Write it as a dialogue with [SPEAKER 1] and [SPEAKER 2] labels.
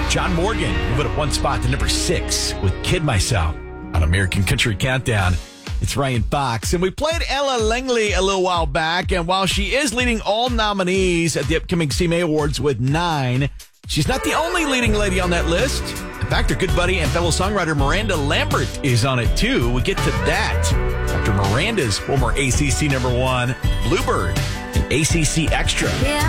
[SPEAKER 1] John Morgan moving up one spot to number 6 with Kid Myself on American Country Countdown. It's Ryan Fox, and we played Ella Langley a little while back, and while she is leading all nominees at the upcoming CMA Awards with 9, she's not the only leading lady on that list. In fact, her good buddy and fellow songwriter Miranda Lambert is on it too. We get to that after Miranda's former ACC number 1, Bluebird, and ACC Extra.
[SPEAKER 2] Yeah.